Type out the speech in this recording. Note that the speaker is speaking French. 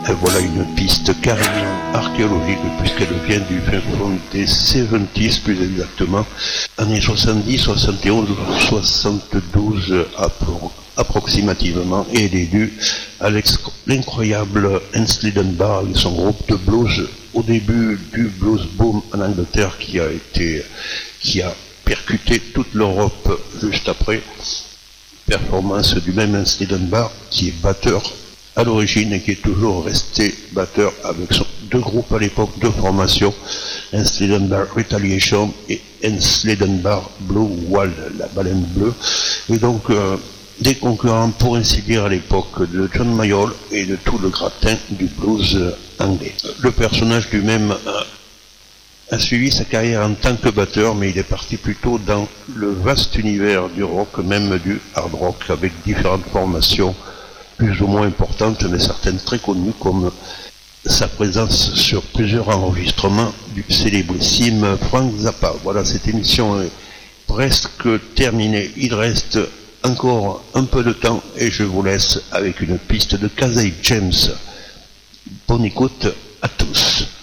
Et voilà une piste carrément archéologique puisqu'elle vient du fin fond des 70s plus exactement, années 70, 71, 72 approximativement, et elle est due à l'incroyable Ainsley Dunbar et son groupe de blues au début du blues boom en Angleterre qui a percuté toute l'Europe juste après. Performance du même Ainsley Dunbar qui est batteur à l'origine et qui est toujours resté batteur avec deux groupes à l'époque, deux formations, Ainsley Dunbar Retaliation et Ainsley Dunbar Blue Wall, la baleine bleue, et donc des concurrents pour ainsi dire à l'époque de John Mayall et de tout le gratin du blues anglais. Le personnage lui-même a suivi sa carrière en tant que batteur, mais il est parti plutôt dans le vaste univers du rock, même du hard rock, avec différentes formations plus ou moins importantes, mais certaines très connues, comme sa présence sur plusieurs enregistrements du célébrissime Frank Zappa. Voilà, cette émission est presque terminée. Il reste encore un peu de temps et je vous laisse avec une piste de Casey James. Bonne écoute à tous.